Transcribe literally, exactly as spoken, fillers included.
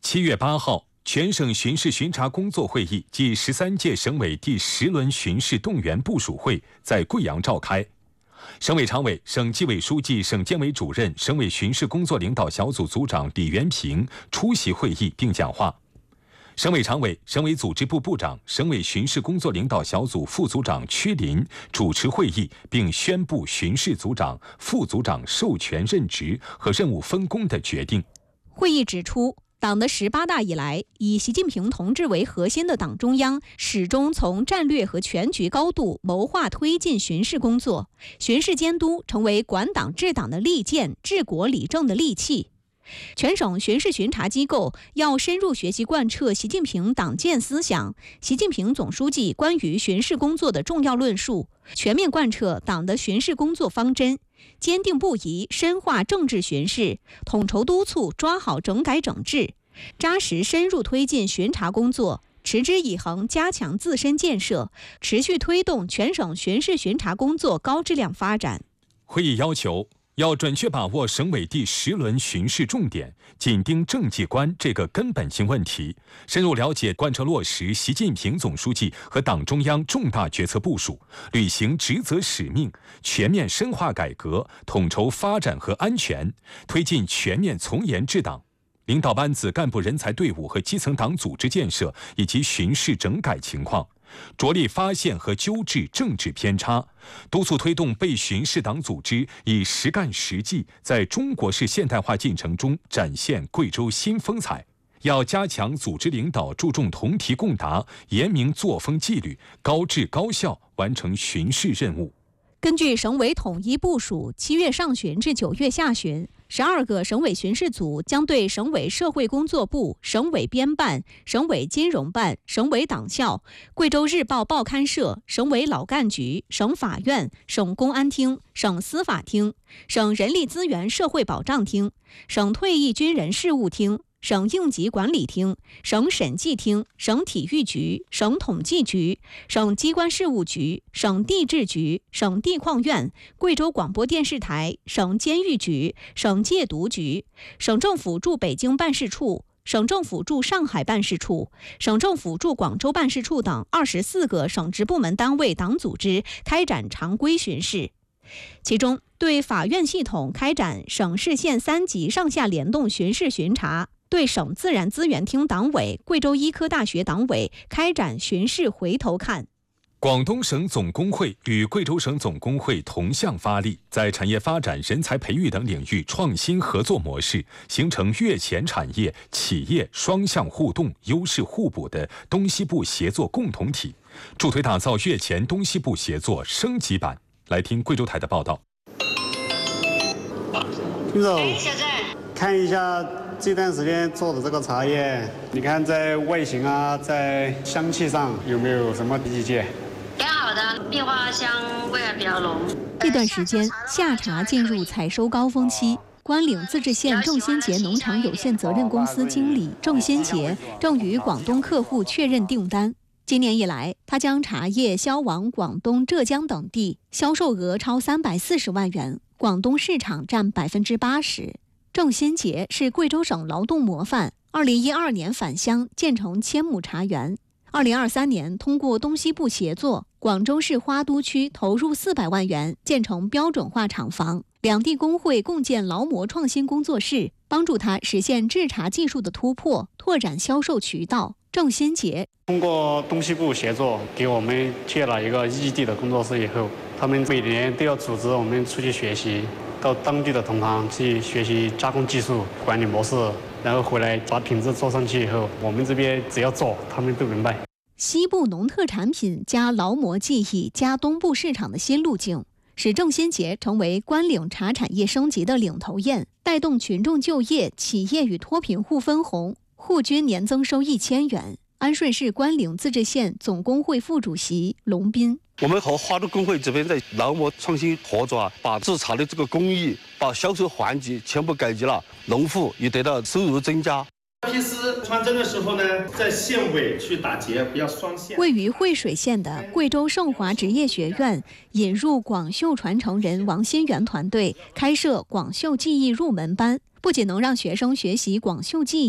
七月八号，全省巡视巡查工作会议暨十三届省委第十轮巡视动员部署会在贵阳召开。省委常委、省纪委书记、省监委主任、省委巡视工作领导小组组长李元平出席会议并讲话。省委常委、省委组织部部长、省委巡视工作领导小组副组长屈林主持会议，并宣布巡视组长、副组长授权任职和任务分工的决定。 会议指出，党的十八大以来，以习近平同志为核心的党中央始终从战略和全局高度谋划推进巡视工作，巡视监督成为管党治党的利剑，治国理政的利器。全省巡视巡查机构要深入学习贯彻习近平党建思想、习近平总书记关于巡视工作的重要论述，全面贯彻党的巡视工作方针，坚定不移深化政治巡视，统筹督促抓好整改整治，扎实深入推进巡查工作，持之以恒加强自身建设，持续推动全省巡视巡查工作高质量发展。 会议要求，要准确把握省委第十轮巡视重点，紧盯政绩观这个根本性问题，深入了解贯彻落实习近平总书记和党中央重大决策部署，履行职责使命，全面深化改革，统筹发展和安全，推进全面从严治党。领导班子干部人才队伍和基层党组织建设以及巡视整改情况，着力发现和纠治政治偏差，督促推动被巡视党组织以实干实际在中国式现代化进程中展现贵州新风采。要加强组织领导注重同题共答，严明作风纪律，高质高效完成巡视任务。 根据省委统一部署，七月上旬至九月下旬，十二个省委巡视组将对省委社会工作部、省委编办、省委金融办、省委党校、贵州日报报刊社、省委劳干局、省法院、省公安厅、省司法厅、省人力资源社会保障厅、省退役军人事务厅、省应急管理厅、省审计厅、省体育局、省统计局、省机关事务局、省地质局、省地矿院、贵州广播电视台、省监狱局、省戒毒局、省政府驻北京办事处、省政府驻上海办事处、省政府驻广州办事处等二十四个省直部门单位党组织开展常规巡视。其中，对法院系统开展省市县三级上下联动巡视巡查，对省自然资源厅党委、贵州医科大学党委开展巡视回头看。 广东省总工会与贵州省总工会同向发力，在产业发展、人才培育等领域创新合作模式，形成粤前产业企业双向互动、优势互补的东西部协作共同体，助推打造粤前东西部协作升级版。来听贵州台的报道。 听总，看一下这段时间做的这个茶叶，你看在外形啊，在香气上有没有什么意见？ 挺好的，蜜花香味还比较浓。 这段时间，夏茶进入采收高峰期。关岭自治县郑先杰农场有限责任公司经理郑先杰正与广东客户确认订单。今年以来，他将茶叶销往广东、浙江等地，销售额超三百四十万元，广东市场占百分之八十。郑先杰是贵州省劳动模范，二零一二年返乡建成千亩茶园。二零二三年，通过东西部协作，广州市花都区投入四百万元建成标准化厂房，两地工会共建劳模创新工作室，帮助他实现制茶技术的突破，拓展销售渠道。郑先杰通过东西部协作，给我们建了一个异地的工作室以后，他们每年都要组织我们出去学习，到当地的同行去学习加工技术、管理模式，然后回来把品质做上去以后，我们这边只要做，他们都明白。 西部农特产品加劳模技艺加东部市场的新路径，使郑先杰成为关岭茶产业升级的领头雁，带动群众就业，企业与脱贫户分红，户均年增收一千元。安顺市关岭自治县总工会副主席龙斌， 我们和花都工会这边在劳模创新合作啊，把制茶的这个工艺、把销售环节全部改革了，农户也得到收入增加。 批丝穿针的时候呢，在线尾去打结，不要双线。 位于惠水县的贵州盛华职业学院引入广绣传承人王新元团队，开设广绣技艺入门班，不仅能让学生学习广绣技艺，